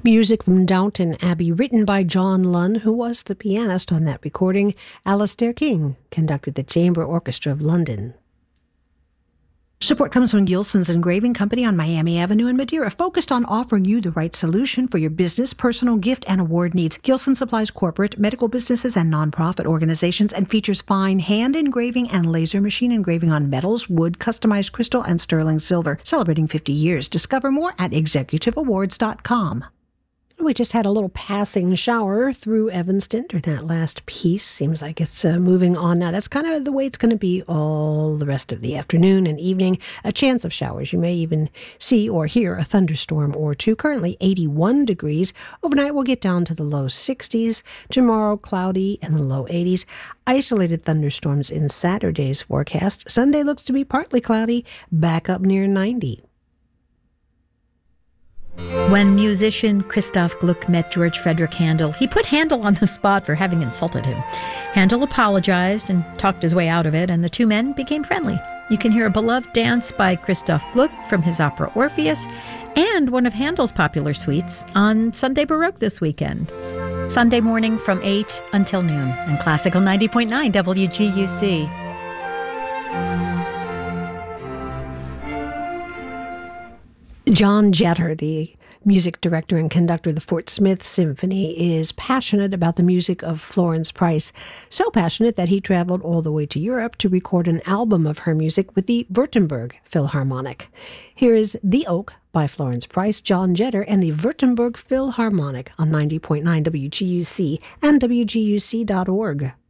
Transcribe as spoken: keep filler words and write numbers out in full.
Music from Downton Abbey, written by John Lunn, who was the pianist on that recording. Alastair King conducted the Chamber Orchestra of London. Support comes from Gilson's Engraving Company on Miami Avenue in Madeira, focused on offering you the right solution for your business, personal, gift, and award needs. Gilson supplies corporate, medical businesses, and nonprofit organizations and features fine hand engraving and laser machine engraving on metals, wood, customized crystal, and sterling silver. Celebrating fifty years. Discover more at executive awards dot com. We just had a little passing shower through Evanston during that last piece. Seems like it's uh, moving on now. That's kind of the way it's going to be all the rest of the afternoon and evening. A chance of showers. You may even see or hear a thunderstorm or two. Currently eighty-one degrees. Overnight we'll get down to the low sixties. Tomorrow cloudy and the low eighties. Isolated thunderstorms in Saturday's forecast. Sunday looks to be partly cloudy, back up near ninety. When musician Christoph Gluck met George Frederick Handel, he put Handel on the spot for having insulted him. Handel apologized and talked his way out of it, and the two men became friendly. You can hear a beloved dance by Christoph Gluck from his opera Orpheus and one of Handel's popular suites on Sunday Baroque this weekend. Sunday morning from eight until noon on Classical ninety point nine W G U C. John Jetter, the music director and conductor of the Fort Smith Symphony, is passionate about the music of Florence Price. So passionate that he traveled all the way to Europe to record an album of her music with the Württemberg Philharmonic. Here is The Oak by Florence Price, John Jetter, and the Württemberg Philharmonic on ninety point nine W G U C and W G U C dot org.